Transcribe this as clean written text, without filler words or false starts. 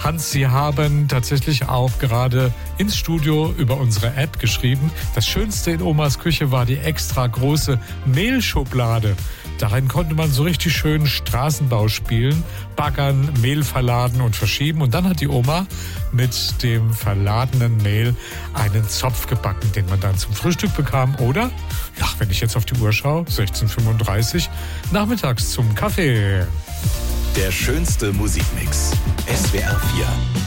Hans, Sie haben tatsächlich auch gerade ins Studio über unsere App geschrieben, das Schönste in Omas Küche war die extra große Mehlschublade. Darin konnte man so richtig schön Straßenbau spielen, baggern, Mehl verladen und verschieben. Und dann hat die Oma mit dem verladenen Mehl einen Zopf gebacken, den man dann zum Frühstück bekam. Oder, ja, wenn ich jetzt auf die Uhr schaue, 16:35, nachmittags zum Kaffee. Der schönste Musikmix. SWR 4.